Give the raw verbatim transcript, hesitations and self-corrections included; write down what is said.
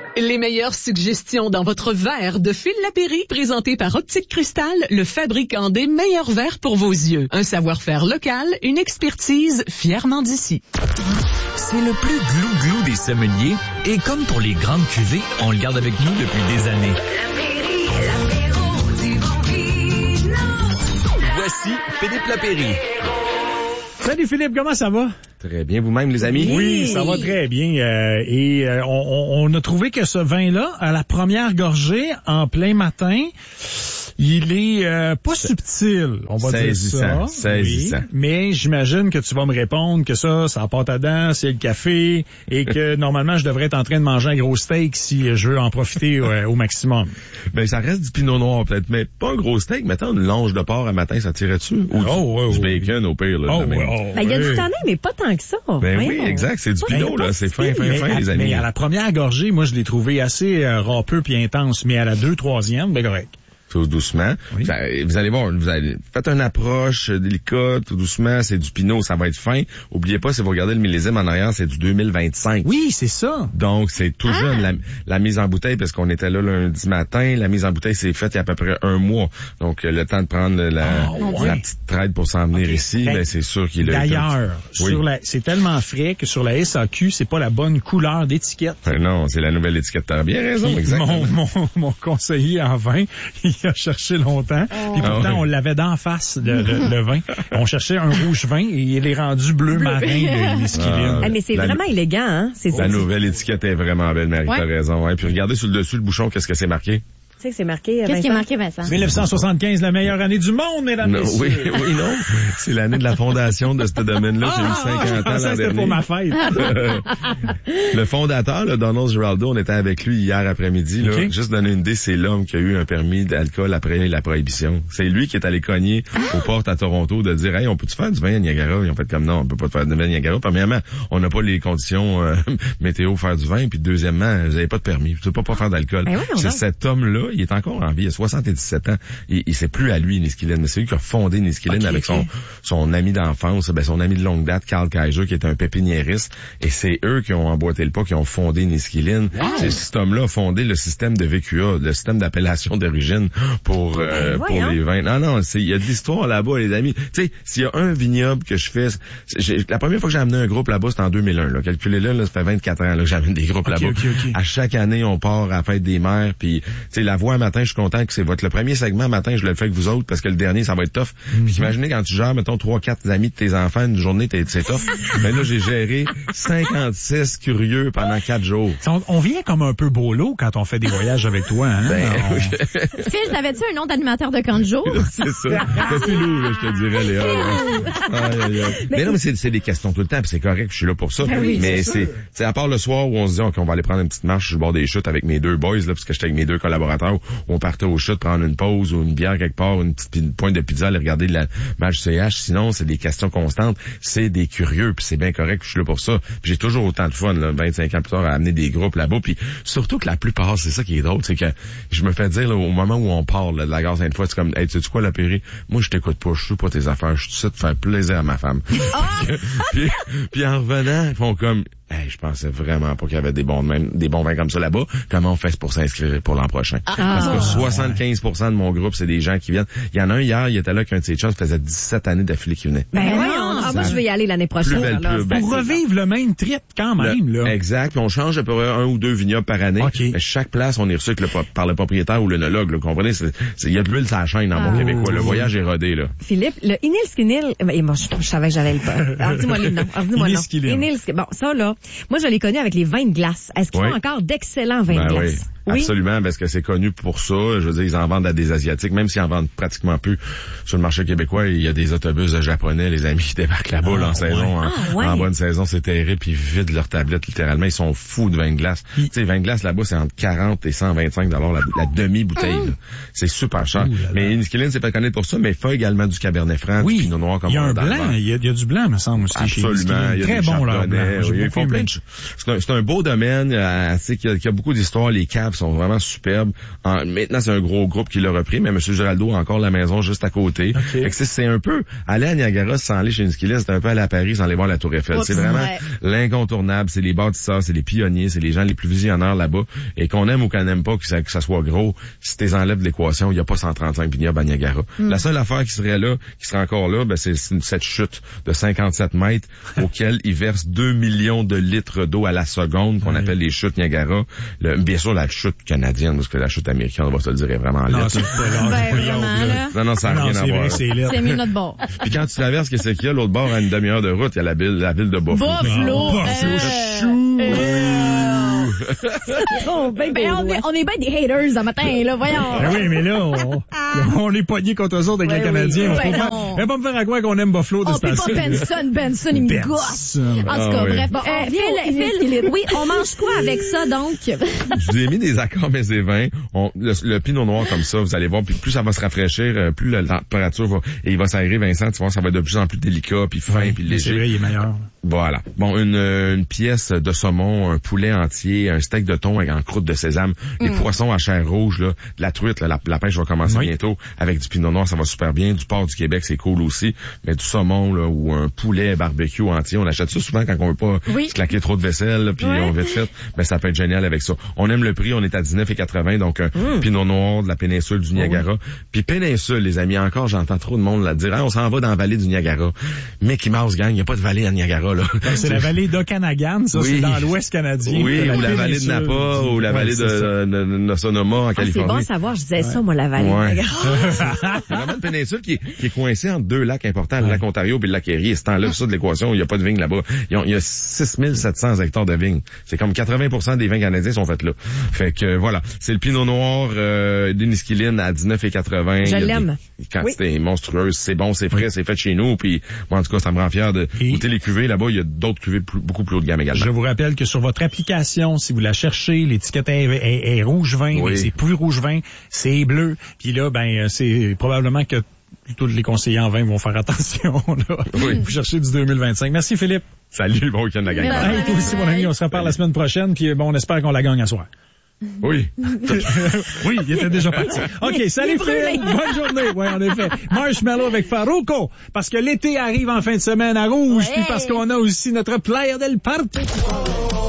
Les meilleures suggestions dans votre verre de Phil Lapéry, présenté par Optique Cristal, le fabricant des meilleurs verres pour vos yeux. Un savoir-faire local, une expertise fièrement d'ici. C'est le plus glou-glou des sommeliers et comme pour les grandes cuvées, on le garde avec nous depuis des années. Voici Philippe Lapéry. Salut Philippe, comment ça va? Très bien, vous-même les amis? Oui, ça va très bien. Euh, et euh, on, on a trouvé que ce vin-là, à la première gorgée, en plein matin, il est euh, pas subtil, on va saisissant, dire ça. Saisissant. Oui, mais j'imagine que tu vas me répondre que ça, ça apporte à dents, c'est le café, et que normalement, je devrais être en train de manger un gros steak si je veux en profiter euh, au maximum. Ben, ça reste du pinot noir peut-être, mais pas un gros steak. Mettons une longe de porc à matin, ça tirait dessus? Ou oh, du, oh, du bacon au pire, là. Oh, même. oh, ben, il y a oui. du tanin, mais pas tant que ça. Ben Voyons. oui, exact, c'est du pinot, là. C'est fin, fin, mais, fin, les amis. Mais à la première gorgée, moi, je l'ai trouvé assez euh, râpeux puis intense, mais à la deux, troisième, ben correct. Tout doucement. Oui. Ça, vous allez voir, vous allez, faites une approche délicate, tout doucement, c'est du pinot, ça va être fin. Oubliez pas, si vous regardez le millésime en arrière, c'est du deux mille vingt-cinq. Oui, c'est ça. Donc, c'est tout ah. jeune, la, la mise en bouteille, parce qu'on était là lundi matin. La mise en bouteille s'est faite il y a à peu près un mois. Donc, le temps de prendre la, oh, la ouais. petite traite pour s'en venir okay. ici, ben, ben, c'est sûr qu'il est D'ailleurs, oui. sur la, c'est tellement frais que sur la S A Q, c'est pas la bonne couleur d'étiquette. Ben non, c'est la nouvelle étiquette. T'as bien raison, exactement. Mon, mon, mon conseiller en vin, il a cherché longtemps. Oh. Puis pourtant, Ah ouais. on l'avait d'en face, le, le, le vin. On cherchait un rouge vin et il est rendu bleu, bleu. marin de l'esquiline. Ah, mais c'est la, vraiment élégant, hein? C'est, la c'est, nouvelle étiquette est vraiment belle, Marie, ouais. t'as raison. Ouais. Puis regardez sur le dessus le bouchon, qu'est-ce que c'est marqué? Tu sais que c'est marqué, Qu'est-ce qui est marqué, Vincent? dix-neuf cent soixante-quinze, la meilleure année du monde, mesdames et Non, messieurs. oui, oui, non. C'est l'année de la fondation de ce domaine-là. J'ai eu cinquante ans l'an c'était dernier. pour ma fête. Le fondateur, le Donald Giraldo, on était avec lui hier après-midi. Là. Okay. Juste donner une idée, c'est l'homme qui a eu un permis d'alcool après la prohibition. C'est lui qui est allé cogner aux portes à Toronto de dire, hey, on peut-tu faire du vin à Niagara? Ils ont fait comme non, on peut pas faire du vin à Niagara. Premièrement, on n'a pas les conditions euh, météo pour faire du vin. Puis deuxièmement, vous n'avez pas de permis. Vous ne pouvez pas faire d'alcool. Ben oui, c'est cet homme-là, il est encore en vie. Il a soixante-dix-sept ans. Il, il sait plus à lui, Niskillen, mais c'est lui qui a fondé Niskillen okay, avec okay. son son ami d'enfance, ben son ami de longue date, Carl Kaiser, qui est un pépiniériste. Et c'est eux qui ont emboîté le pas, qui ont fondé Niskillen. Wow. C'est cet homme-là a fondé le système de V Q A, le système d'appellation d'origine pour euh, ben, pour les vins. Non, non, c'est il y a de l'histoire là-bas, les amis. Tu sais, s'il y a un vignoble que je fais, j'ai, la première fois que j'ai amené un groupe là-bas, c'était en deux mille un. Là. Calculez-le, là, ça fait vingt-quatre ans là, que j'amène des groupes okay, là-bas. Okay, okay. À chaque année, on part à la fête des mères, puis tu sais, la voix matin, je suis content que c'est votre le premier segment matin, je le fais avec vous autres parce que le dernier, ça va être tough. Mm-hmm. Puis imaginez quand tu gères, mettons, trois, quatre amis de tes enfants, une journée, t'es, c'est tough. Mais là, j'ai géré cinquante-six curieux pendant quatre jours. On, on vient comme un peu bolo quand on fait des voyages avec toi, hein? Ben, on... oui. Phil, t'avais-tu un nom d'animateur de camp de jour? C'est ça. C'est plus lourd, là, je te dirais, Léa. Aïe, aïe, aïe. Mais, mais non, mais c'est, c'est des questions tout le temps, puis c'est correct, je suis là pour ça. Ben oui, mais c'est, c'est, c'est à part le soir où on se dit, OK, on va aller prendre une petite marche sur le bord des chutes avec mes deux boys, là, parce que j'étais avec mes deux collaborateurs, où on partait aux chutes, prendre une pause ou une bière quelque part, une petite une pointe de pizza, aller regarder le match C H. Sinon, c'est des questions constantes. C'est des curieux, puis c'est bien correct, je suis là pour ça. Puis j'ai toujours autant de fun, là, vingt-cinq ans plus tard, à amener des groupes là-bas. Puis surtout que la plupart, c'est ça qui est drôle, c'est que je me fais dire, là, au moment où on parle là, de la gare Sainte-Foy, c'est comme, hey, tu sais quoi, Lapéry? Moi, je t'écoute pas, je suis pas tes affaires, je suis ici de faire plaisir à ma femme. puis, puis en revenant, ils font comme, hey, je pensais vraiment pas qu'il y avait des bons même, des bons vins comme ça là-bas. Comment on fait pour s'inscrire pour l'an prochain? Ah, Parce que soixante-quinze pour cent de mon groupe, c'est des gens qui viennent. Il y en a un hier, il était là qu'un de ses chums, ça faisait dix-sept années d'affilée qu'il venait. Ben voyons. Ah, moi, je vais y aller l'année prochaine. Là, pour revivre le même trip quand même, le, là. Exact. Puis on change à peu près un ou deux vignobles par année. Okay. Mais chaque place, on est reçu avec le, par le propriétaire ou l'œnologue, là. Vous comprenez? C'est, c'est, il y a de l'huile sur la chaîne dans ah, mon québécois. Le voyage est rodé, là. Philippe, le Inilskinil, et moi, je, je savais que j'allais le faire. Alors, dis-moi le nom. Alors, dis-moi le nom. Inilskinil. Bon, ça, là, moi, je l'ai connu avec les vins de glace. Est-ce qu'ils oui. font encore d'excellents vins ben de glace? Oui. Oui. Absolument, parce que c'est connu pour ça. Je veux dire, ils en vendent à des Asiatiques, même s'ils en vendent pratiquement plus sur le marché québécois. Il y a des autobus de Japonais, les amis, qui débarquent là-bas ah, là, en ouais. saison. En, ah, ouais. en bonne saison, c'est terrible, puis ils vident leur tablette, littéralement. Ils sont fous de vin de glace. Tu sais, vin de glace, là-bas, c'est entre quarante et cent vingt-cinq dollars la, la demi-bouteille. Mmh. C'est super cher. Ouh, là, là. Mais Niskillen, c'est pas connu pour ça, mais il fait également du Cabernet Franc, oui. du Pinot Noir comme il y a on un blanc. Il y, a, il y a du blanc, me semble. Aussi, absolument. chez il y a très du bon, là. Chardonnay. Oui, ils font plein de ch- c'est, un, c'est un beau domaine, euh, tu sais, qui a, qui a beaucoup d'histoires. Les caves sont vraiment superbes. En, maintenant, c'est un gros groupe qui l'a repris, mais M. Giraldo a encore la maison juste à côté. Okay. Fait que c'est, c'est un peu aller à Niagara sans aller chez une skiliste, c'est un peu aller à Paris sans aller voir la Tour Eiffel. Oups, c'est vraiment ouais. l'incontournable. C'est les bâtisseurs, c'est les pionniers, c'est les gens les plus visionnaires là-bas. Et qu'on aime ou qu'on n'aime pas, que ça, que ça soit gros, si t'es enlèves de l'équation, il n'y a pas cent trente-cinq vignobles à Niagara. Mm. La seule affaire qui serait là, qui serait encore là, ben c'est, c'est cette chute de cinquante-sept mètres auquel ils versent deux millions de litres d'eau à la seconde, qu'on oui. appelle les chutes Niagara. Le, bien sûr, la chute canadienne, parce que la chute américaine, on va se le dire, est vraiment non, laide. C'est ben, là. Non, non, ça n'a rien à voir. C'est, c'est mieux notre bord. Puis quand tu traverses, qu'est-ce qu'il y a? L'autre bord, à une demi-heure de route, il y a la ville, la ville de Buffalo. Buffalo! Oh, Buffalo! Chou! Oh, ben, ben, on, est, on est bien des haters ce matin, là, voyons. Ben oui, mais là, on, on est pognés contre eux autres avec ouais, les Canadiens. Oui, on ouais, peut pas, mais pas me faire à quoi qu'on aime Buffalo de oh, cette façon. Oh, puis pas Benson, Benson, il me gosse. En tout cas, ah, bref. Bon, euh, Phil, Phil, oui, on mange quoi avec ça, donc? Je vous ai mis des accords mets et vins. On, le, le pinot noir comme ça, vous allez voir, puis plus ça va se rafraîchir, plus la température va, et il va s'aérer, Vincent, tu vois, ça va être de plus en plus délicat, puis fin, oui, puis léger. C'est vrai, il est meilleur. Voilà. Bon, une, une pièce de saumon, un poulet entier, un steak de thon en croûte de sésame, mm. les poissons à chair rouge, là, de la truite, là, la, la pêche va commencer oui. bientôt, avec du pinot noir, ça va super bien, du porc du Québec, c'est cool aussi, mais du saumon, là, ou un poulet barbecue entier, on achète ça souvent quand on veut pas oui. se claquer trop de vaisselle, là, puis ouais. on vite fait, mais ça peut être génial avec ça. On aime le prix, on est à dix-neuf quatre-vingts, donc un mm. pinot noir de la péninsule du Niagara. Oui. Puis péninsule, les amis, encore, j'entends trop de monde là dire, ah, on s'en va dans la vallée du Niagara. Mickey Mouse gang, il n'y a pas de vallée à Niagara, là. Donc, c'est la vallée d'Okanagan, ça, oui. c'est dans l'ouest canadien. Oui, ou la vallée de Napa, ou la vallée de, de, de, de Sonoma en ah, Californie. C'est bon à savoir, je disais ouais. ça, moi, la vallée ouais. de Niagara. C'est vraiment une péninsule qui est, qui est coincée entre deux lacs importants, ouais. le lac Ontario et le lac Erie. C'est enlève ça de l'équation, il n'y a pas de vignes là-bas. Il y a six mille sept cents hectares de vignes. C'est comme quatre-vingts pour cent des vins canadiens sont faits là. Fait que, voilà. C'est le pinot noir, euh, d'Iniskiline à dix-neuf quatre-vingts. Je l'aime. Quand oui. c'était monstrueuse, c'est bon, c'est frais, oui. c'est fait chez nous, puis moi, en tout cas, ça me rend fier de et goûter les cuvées. Là-bas, il y a d'autres cuvées plus, beaucoup plus haut de gamme également. Je vous rappelle que sur votre application, si vous la cherchez, l'étiquette est, est, est rouge vin, oui. mais c'est plus rouge vin, c'est bleu. Puis là, ben, c'est probablement que tous les conseillers en vin vont faire attention, là. Oui. Vous cherchez du deux mille vingt-cinq. Merci, Philippe. Salut, bon week-end, la gang. Hey, toi aussi, mon ami, on se reparle la semaine prochaine, puis bon, on espère qu'on la gagne à soir. Oui. Oui, il était déjà parti. OK, salut Phil. Bonne journée. Oui, en effet. Marshmallow avec Faruco. Parce que l'été arrive en fin de semaine à Rouge, ouais. Puis parce qu'on a aussi notre Playa del Parque.